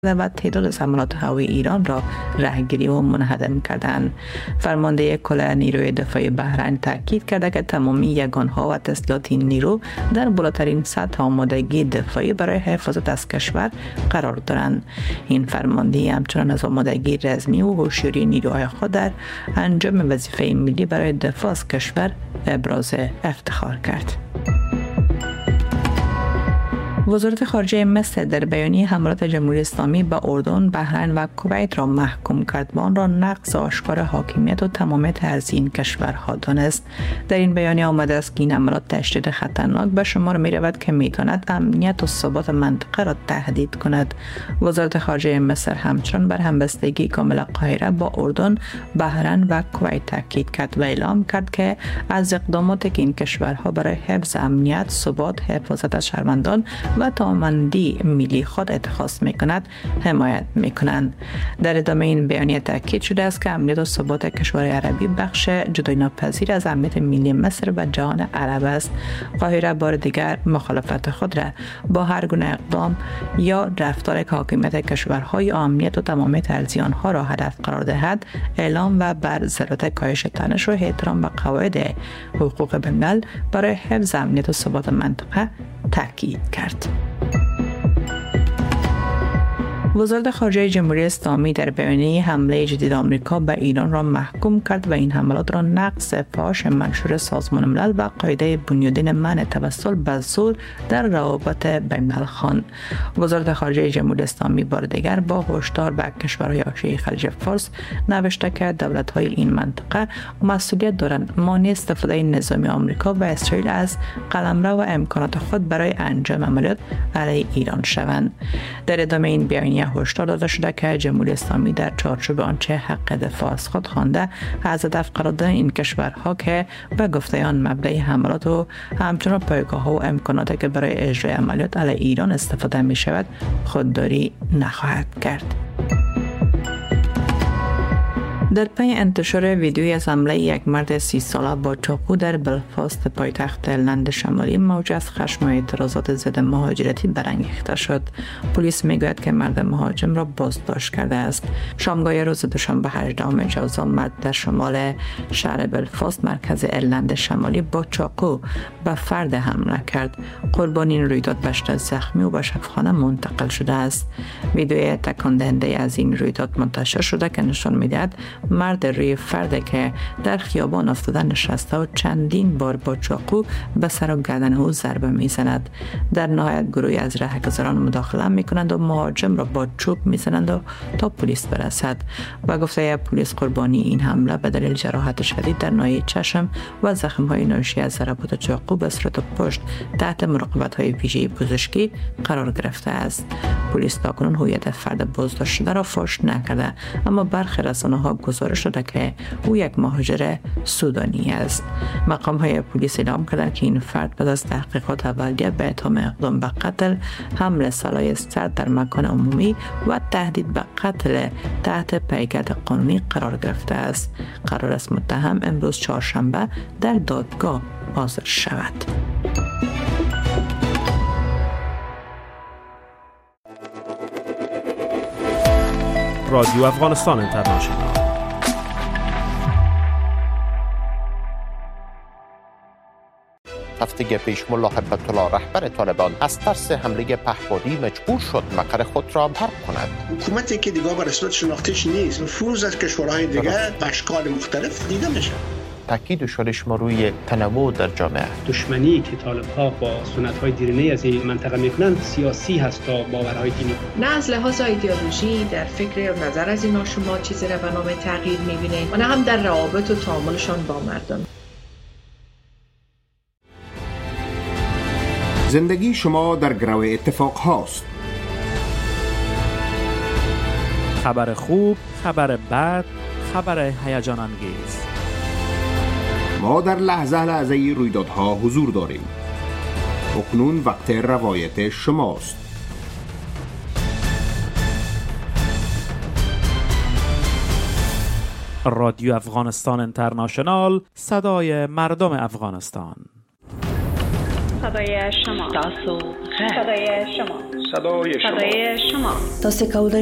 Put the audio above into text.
و تعداد از حملات هوایی ایران را رهگیری و منهدم کردند. فرمانده کل نیروی دفاعی بحرین تاکید کرده که تمامی یگانها و تسلیحات این نیرو در بالاترین سطح آمادگی دفاعی برای حفاظت از کشور قرار دارند. این فرمانده همچنان از آمادگی رزمی و هوشیاری نیروهای خود در انجام وظیفه ملی برای دفاع از کشور ابراز افتخار کرد. وزارت خارجه مصر در بیانیه حملات جمهوری اسلامی به اردن، بحرین و کویت را محکوم کرد و آن را نقض آشکار حاکمیت و تمامیت ارضی این کشورها دانست. در این بیانیه آمده است که این حملات تشدید خطرناک به شمار می رود که می تواند امنیت و ثبات منطقه را تهدید کند. وزارت خارجه مصر همچنان بر همبستگی کامل قاهره با اردن، بحرین و کویت تاکید کرد و اعلام کرد که از اقداماتی که این کشورها برای حفظ امنیت، ثبات، حفاظت از شهروندان و توانمندی ملی خود اتخاذ می‌کند حمایت می‌کنند. در ادامه این بیانیه تاکید شده است که امنیت و ثبات کشور عربی بخش جدای ناپذیر از امنیت ملی مصر و جهان عرب است. قاهره بار دیگر مخالفت خود را با هر گونه اقدام یا رفتار که حاکمیت کشورهای امنیت و تمامیت ارضی آنها را هدف قرار دهد اعلام و بر ضرورت کاهش تنش و احترام به قواعد حقوق بین‌الملل برای حفظ امنیت و ثبات منطقه تاکید کرد. وزارت خارجه جمهوری اسلامی در بیانیه حمله جدید آمریکا به ایران را محکوم کرد و این حملات را نقض فاحش منشور سازمان ملل و قاعده بنیادین منع توسل به زور در روابط بین الملل خواند. وزارت خارجه جمهوری اسلامی بار دیگر با هشدار به کشورهای حاشیه خلیج فارس نوشته که دولت‌های این منطقه مسئولیت دارند مانع استفاده نظامی آمریکا و اسرائیل از قلمرو و امکانات خود برای انجام عملیات علیه ایران شوند. در ادامه این بیانیه هشدار داده شده که جمهوری اسلامی در چارچوب آنچه حق دفاع از خود خوانده از هدف قرار دادن این کشورها که به گفته آن مبدأ حملات و همچنان پایگاه‌ها و امکاناتی که برای اجرای عملیات علیه ایران استفاده می شود خودداری نخواهد کرد. در پی انتشار ویدیویی از حمله یک مرد 30 ساله با چاقو در بلفاست پایتخت ایرلند شمالی، موج از خشم و اعتراضات ضد مهاجرتی برانگیخته شد. پلیس میگوید که مرد مهاجم را بازداشت کرده است. شامگاه روز دوشنبه 18 ژانویه مرد در شمال شهر بلفاست مرکز ایرلند شمالی با چاقو به فرد حمله کرد. قربانی این رویداد به شدت زخمی و به شفاخانه منتقل شده است. ویدیوی تکان دهنده از این رویداد منتشر شده که نشان می‌دهد مرد روی فرد که در خیابان افتاده نشسته و چندین بار با چاقو به سر و گردن او ضربه میزند. در نهایت گروهی از رهگذران مداخله میکنند و مهاجم را با چوب میزنند و تا پلیس برسد. و گفته پلیس قربانی این حمله به دلیل جراحت شدید در ناحیه چشم و زخم‌های ناشی از ضربات چاقو به صورت پشت تحت مراقبت‌های ویژه پزشکی قرار گرفته است. پلیس تاکنون هویت فرد بازداشت شده را فاش نکرده، اما برخی رسانه‌ها گزارش داده که او یک مهاجر سودانی است. مقام‌های پلیس اعلام کردند که این فرد بعد از تحقیقات اولیه به اتهام اقدام به قتل، حمل سلاح سرد در مکان عمومی و تهدید به قتل تحت پیگرد قانونی قرار گرفته است. قرار است متهم امروز چهارشنبه در دادگاه حاضر شود. رادیو افغانستان اینترنشنال. هفته پیش ملا هیبت الله رهبر طالبان از ترس حمله پهپادی مجبور شد مقر خود را ترک کند. حکومتی که دیگه به رسمیت شناختیش نیست، فروز از کشورهای دیگه به اشکال مختلف دیده میشه. تاکید شدش ما روی تنوع در جامعه. دشمنی که طالب‌ها با سنت‌های دیرینه از این منطقه میکنن سیاسی هست تا باورهای دینی. نه از لحاظ ایدئولوژی در فکر و نظر از اینا شما چیزی را به نام تغییر میبینید و نه هم در روابط و تعاملشان با مردم. زندگی شما در گرو اتفاق هاست. خبر خوب، خبر بد، خبر هیجان انگیز. ما در لحظه رویدادها حضور داریم. اکنون وقت روایت شماست. رادیو افغانستان اینترنشنال، صدای مردم افغانستان. صدای شما. تاسو صدای شما. صدای شما. صدای شما. تاسو کولای